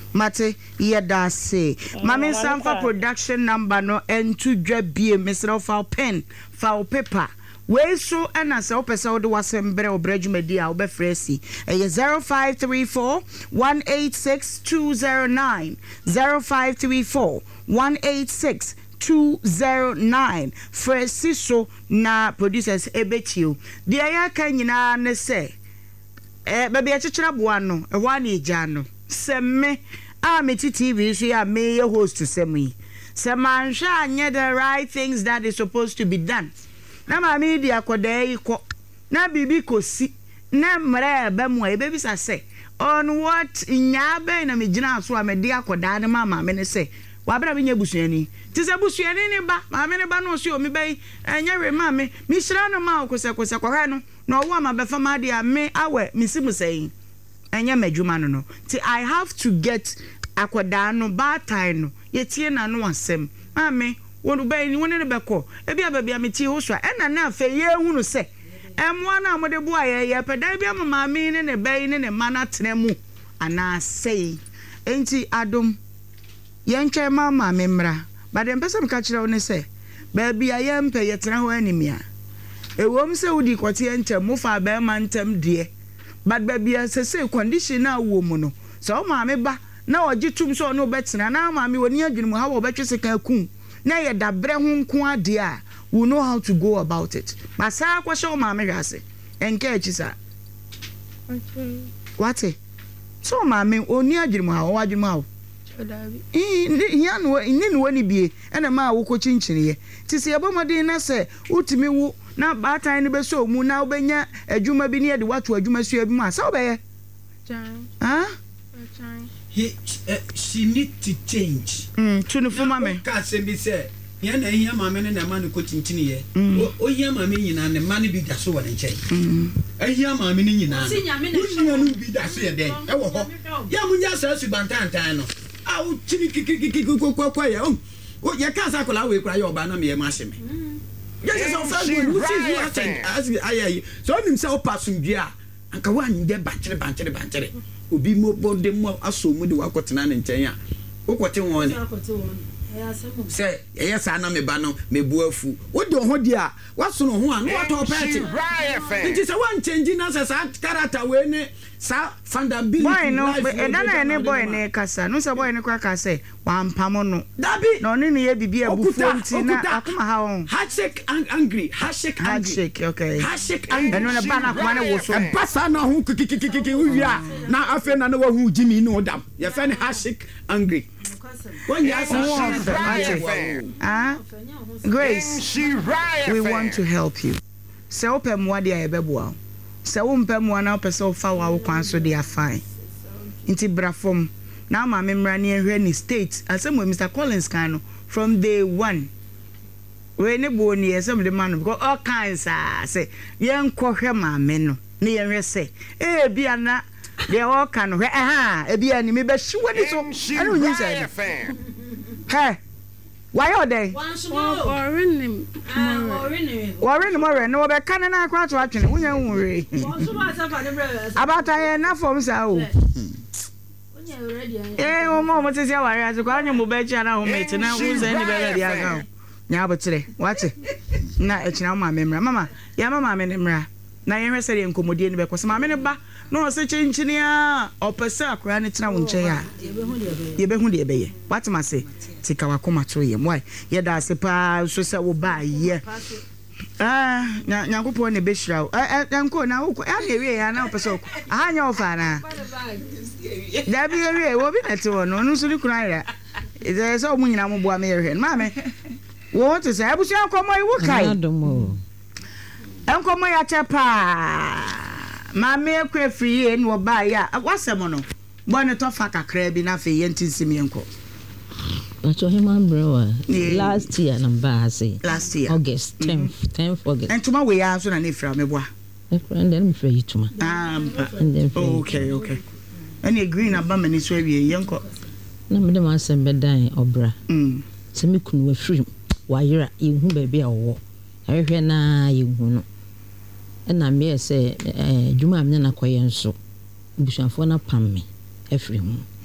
Mate yeda say Mami Sanfa production number no entu dwa bie Mr. File pen file paper we so ana se opese wo de wasembre obradwumadi a wo be fresi 0534 186209 0534 186209 fresi so na producers ebetio de ya kan nyina ne se baby achichira boa no e ho ana ejano semme meti TV so ya me host semi semansha anye the right things that is supposed to be done na ma media kodai ko na bibi kosi na mre ba mu e bebi say on what nya be na me gina so amede akoda ne mama me ne say wa bra me nya busuani ti se busuani ne ba ma me ne ba no so o me bai enya we ma me hira no ma okose kohwe no na owo ma be fa ma dia me awe misimu say enya madwuma no ti I have to get akoda no ba time no yetie na no asem mame wonu bai ni woni ne beko ebi ababia meti ho so ena na afa ye hunu se emwa na amode bo aye peda bia mama mi ne bai ne mana tenemu ana sei enti adom yenche mama memra bade mpese mka kire wo ne se ba bia ye mpe yetena ho animia ewom se wudi kwoti entem mo fa ba ma ntem de but ba bia se condition na wo mu no so mama ba na ogitum so no betena na mama woni adwunu ha wo betwese kan kun na ye dabre ho nko ade a we know how to go about it masa kwasho mama hwase enke achisa what so mama oni adwunu ha wo adwunu ha ya no inni no ni bie ena ma wo ko chinchiniye ti se yebomodin na se utimi wo na batan ne beso mu na obenya adwuma bi ne ye de wato adwuma so abi mu asa obeye she need to change tunu fuma me ka se bi se ya na ehia mama ne na ma ne ko chinchiniye o hia mama nyina ne ma ne bi da so wo ne nche ehia mama ne nyina no bi da so ye den e wo ho ya munya sa su bantantan no au chini kwa ya o ya kasa kola we kura ya oba na me ma hye me yes so fast good which is what as ayi so nim say o pasundua anka wa nde bantere obi mo bode mo aso mu de wakotena ne nchen a okote won say yes na me ba no me bu afu wo de ho de a waso no ho a no wato pete nti say wan change na say character we ne sa fundability boy no e na ene boy ne kasa no say boy ne kwa kasa wan pamo no dabi no ne ye bibia bufu nti na akoma ha won handshake angry okay handshake angry eno na ba na akoma ne wo so e pasa na ho kikikiki wia na afa na na wa hu jimi no dam ye fa ne handshake angry when you Grace, we want to help you. Se open mo dia ebeboa. Se wo mpem mo na opese ofa wa wo kwan so dia fine. Inti brafom na ma memra ne ehwe ni state asem Mr. Collins kan no from day one. We ne bo ni esem de man because all kinds say yen kohwe ma me no ne yen hwe se bia na they all can ebia ni me be hwe ni so I don't use it. Hey, why are they? Warren more no be kan na akwa to atwene wonya nwure about I na form sa o o mo tese aware aso kwa anyo mo be cha na ho mate na wo se ni be ready aga nya abotre wate na echina ma memra mama ya mama me nemra na yenhwe se de nkomodie ni be kwose ma me ne ba no se chinchini a opese akora ne tena wo nche ya ye be hu de be ye what ma say tika wakoma to ye why ye da se pa so se wo ba ye nyankopon ne be hira enko na wo na ewie ya na opese ko ahanya ofa na da bi ewie wo bi nete wo no so ni kuna ya e so mu nyina mo boa me ye ma me wo to se abusu akomo iwo kai enkomo ya chepa mama ekwe free en wo ba ya wasem no bo ne to fa kakra bi na fe ye ntinsimi enko acho human brewer last year number say last year August 10th August entuma we ya so na ne fra me boa and then me fra yituma and then okay any green abama ni so awie yenko na me dem asem bedan obra se me kunu wa free wa yira yehu ba bia wo ahwe na yehu no na me say juma me na koye nso busuafo na pam me afiri mu